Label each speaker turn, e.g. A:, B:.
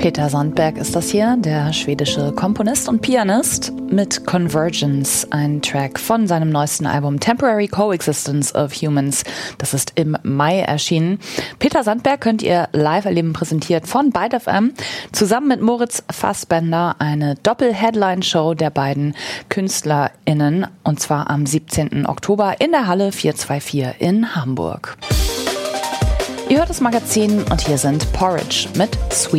A: Peter Sandberg ist das hier, der schwedische Komponist und Pianist mit Convergence, ein Track von seinem neuesten Album Temporary Coexistence of Humans. Das ist im Mai erschienen. Peter Sandberg könnt ihr live erleben, präsentiert von Byte FM, zusammen mit Moritz Fassbender, eine Doppel-Headline-Show der beiden KünstlerInnen, und zwar am 17. Oktober in der Halle 424 in Hamburg. Ihr hört das Magazin und hier sind Porridge mit Sweet